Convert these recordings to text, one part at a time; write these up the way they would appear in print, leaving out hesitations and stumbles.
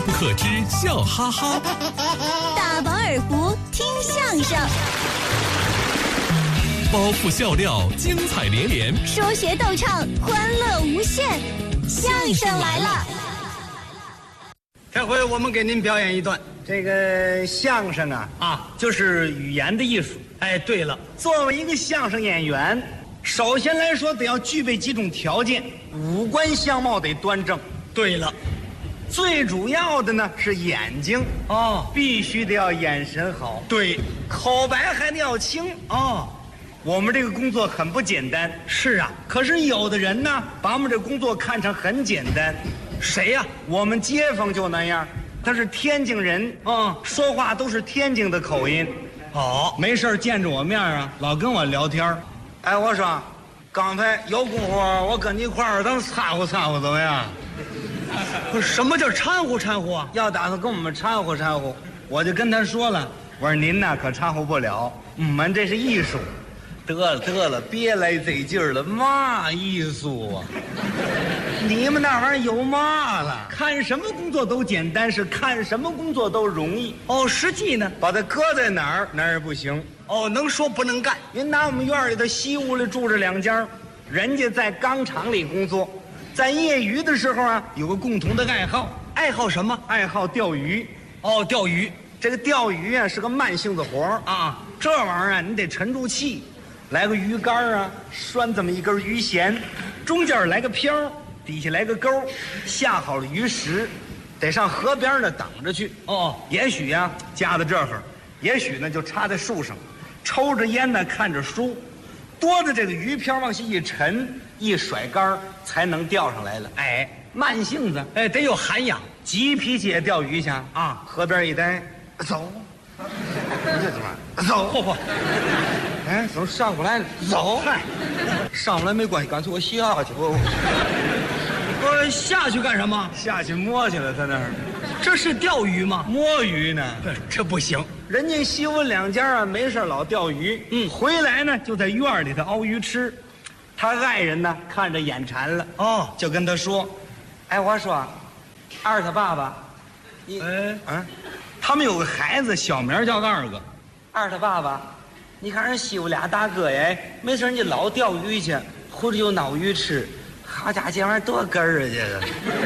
不可知，笑哈哈。 大饱耳福，听相声。 包袱笑料，精彩连连； 说学逗唱，欢乐无限。相声来了！ 这回我们给您表演一段这个相声啊，就是语言的艺术。哎，对了，作为一个相声演员，首先来说得要具备几种条件：五官相貌得端正。对了，最主要的呢是眼睛必须得要眼神好。对，口白还得要清我们这个工作很不简单。是啊，可是有的人呢，把我们这工作看成很简单。谁呀？我们街坊就那样，他是天津人说话都是天津的口音。没事见着我面老跟我聊天。哎，我说，刚才有功夫，我跟你一块儿，咱掺和掺和怎么样？不是，什么叫掺和掺和啊？要打算跟我们掺和掺和，我就跟他说了，我说您呐可掺和不了，我们这是艺术。得了，别来这劲儿了，嘛艺术啊？你们那玩意儿有嘛了？看什么工作都简单，是看什么工作都容易。实际呢，把它搁在哪儿也不行。能说不能干。您拿我们院里的西屋里住着两家，人家在钢厂里工作，在业余的时候有个共同的爱好。爱好什么？爱好钓鱼。钓鱼。这个钓鱼是个慢性子活这玩意儿你得沉住气。来个鱼竿拴这么一根鱼弦，中间来个漂，底下来个钩，下好了鱼食，得上河边等着去。也许夹在这儿，也许呢就插在树上，抽着烟呢看着书，多着这个鱼漂往下一沉，一甩竿才能钓上来了。慢性子，得有涵养。急脾气也钓鱼去河边一待，走，走，怎么上不来了？走，上不来没关系，干脆我下去。我下去干什么？下去摸去了，在那儿。这是钓鱼吗？摸鱼呢？这不行。人家西文两家没事老钓鱼，回来呢就在院里头熬鱼吃。他爱人呢看着眼馋了，就跟他说：“我说，二他爸爸，他们有个孩子，小名叫二哥。二他爸爸。”你看人西屋俩大哥没事人家老钓鱼去，回来就捞鱼吃，好家伙，这玩意儿多哏儿这个。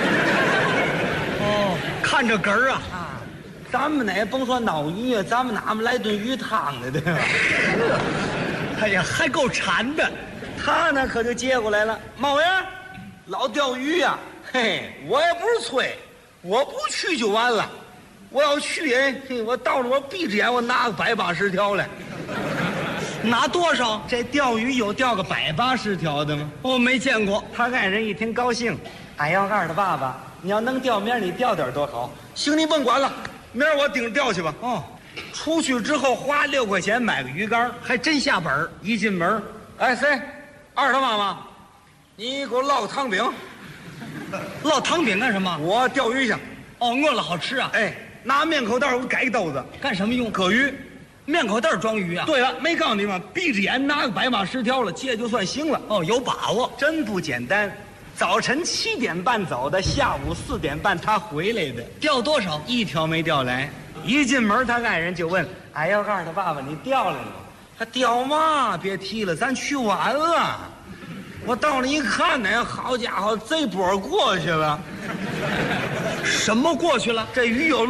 看着哏儿咱们呢甭说捞鱼咱们哪么来顿鱼汤的，对吧？哎呀，还够馋的。他呢可就接过来了，猫爷，老钓鱼我也不是催，我不去就完了，我要去我到了我闭着眼我拿个180条来。拿多少？这钓鱼有钓个180条的吗？没见过。他爱人一听高兴，要二的爸爸，你要能钓，明儿你钓点多好。行，你甭管了，明儿我顶着钓去吧。出去之后花6块钱买个鱼竿，还真下本。一进门，谁？二他妈妈，你给我烙个汤饼。烙汤饼干什么？我钓鱼去。饿了好吃啊。拿面口袋给我改一兜子，干什么用？搁鱼。面口袋装鱼对了，没告诉你吗？闭着眼拿个180条了，接就算行了。有把握，真不简单。早晨7点半走的，下午4点半他回来的。钓多少？1条没钓来。一进门，他爱人就问：“二他爸爸，你钓来了吗？”他钓嘛？别提了，咱去晚了。我到那一看呢，好家伙，这波过去了。什么过去了？这鱼有